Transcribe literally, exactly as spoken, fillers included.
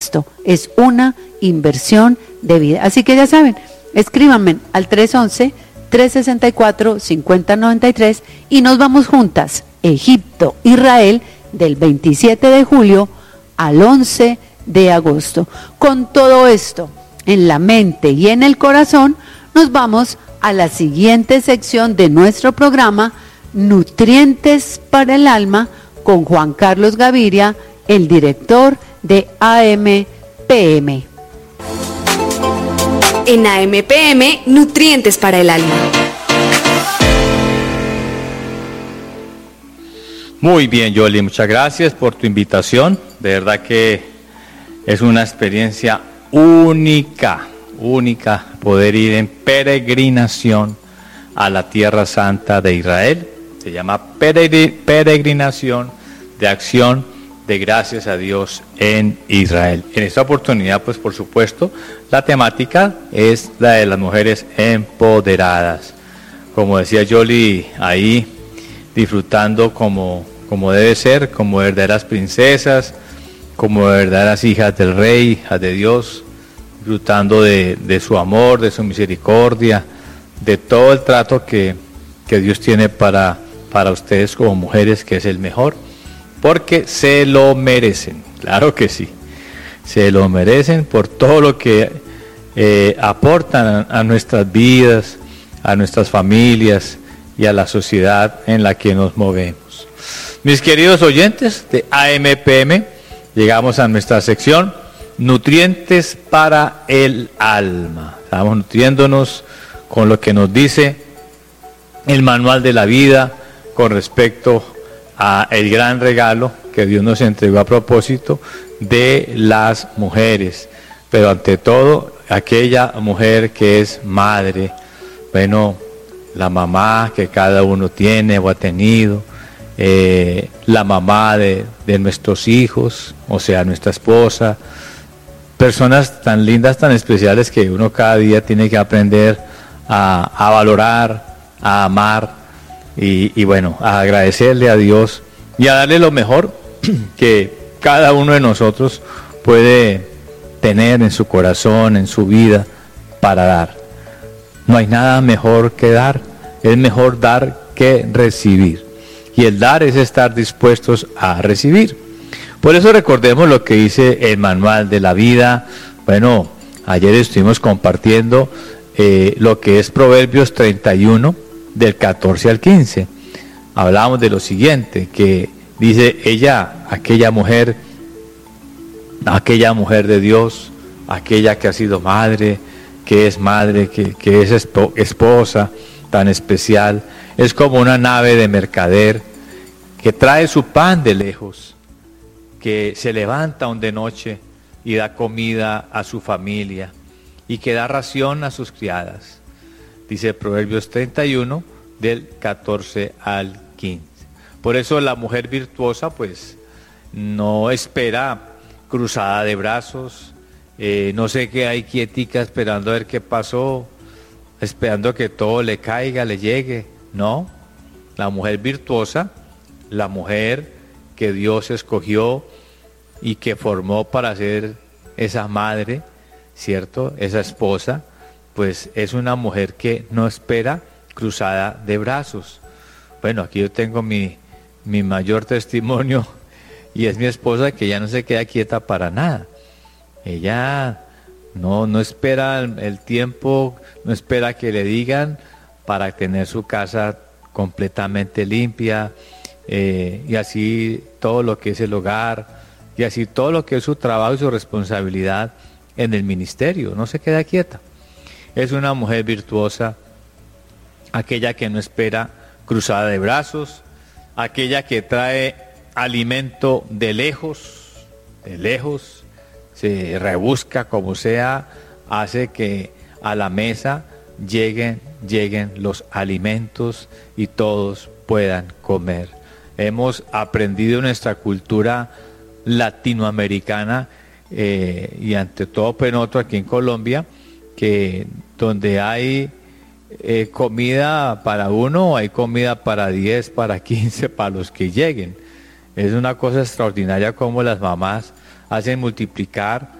agosto. Es una inversión de vida. Así que ya saben, escríbanme al tres once, tres sesenta y cuatro, cincuenta noventa y tres y nos vamos juntas, Egipto, Israel, del veintisiete de julio al once de agosto. Con todo esto en la mente y en el corazón, nos vamos a la siguiente sección de nuestro programa, Nutrientes para el Alma, con Juan Carlos Gaviria, el director de A M P M. En A M P M, Nutrientes para el Alma. Muy bien, Yoli, muchas gracias por tu invitación. De verdad que es una experiencia única, única poder ir en peregrinación a la Tierra Santa de Israel. Se llama peregrinación de acción de gracias a Dios en Israel. En esta oportunidad, pues por supuesto, la temática es la de las mujeres empoderadas. Como decía Yoli, ahí disfrutando como, como debe ser, como verdaderas princesas, como verdaderas hijas del Rey, hijas de Dios, disfrutando de, de su amor, de su misericordia, de todo el trato que, que Dios tiene para, para ustedes como mujeres, que es el mejor, porque se lo merecen, claro que sí, se lo merecen por todo lo que eh, aportan a, a nuestras vidas, a nuestras familias y a la sociedad en la que nos movemos. Mis queridos oyentes de A M P M, llegamos a nuestra sección Nutrientes para el Alma. Estamos nutriéndonos con lo que nos dice el manual de la vida con respecto a el gran regalo que Dios nos entregó a propósito de las mujeres, pero ante todo aquella mujer que es madre, bueno, la mamá que cada uno tiene o ha tenido, eh, la mamá de, de nuestros hijos, o sea, nuestra esposa, personas tan lindas, tan especiales que uno cada día tiene que aprender a, a valorar, a amar y, y bueno, a agradecerle a Dios y a darle lo mejor que cada uno de nosotros puede tener en su corazón, en su vida, para dar. No hay nada mejor que dar, es mejor dar que recibir. Y el dar es estar dispuestos a recibir. Por eso recordemos lo que dice el manual de la vida. Bueno, ayer estuvimos compartiendo eh, lo que es Proverbios treinta y uno, del catorce al quince. Hablamos de lo siguiente, que dice ella, aquella mujer, aquella mujer de Dios, aquella que ha sido madre, que es madre, que, que es esposa tan especial, es como una nave de mercader que trae su pan de lejos, que se levanta aún de noche y da comida a su familia y que da ración a sus criadas. Dice Proverbios treinta y uno, del catorce al quince. Por eso la mujer virtuosa pues no espera cruzada de brazos, eh, no se queda ahí quietica esperando a ver qué pasó, esperando que todo le caiga, le llegue. No, la mujer virtuosa, la mujer que Dios escogió y que formó para ser esa madre, ¿cierto? Esa esposa, pues es una mujer que no espera cruzada de brazos. Bueno, aquí yo tengo mi, mi mayor testimonio y es mi esposa, que ya no se queda quieta para nada. Ella no, no espera el, el tiempo, no espera que le digan para tener su casa completamente limpia, eh, y así todo lo que es el hogar, y así todo lo que es su trabajo y su responsabilidad en el ministerio. No se queda quieta. Es una mujer virtuosa, aquella que no espera cruzada de brazos, aquella que trae alimento de lejos, de lejos, se rebusca como sea, hace que a la mesa lleguen, lleguen los alimentos y todos puedan comer. Hemos aprendido en nuestra cultura latinoamericana, eh, y ante todo Penoto aquí en Colombia, que donde hay eh, comida para uno, hay comida para diez, para quince, para los que lleguen. Es una cosa extraordinaria cómo las mamás hacen multiplicar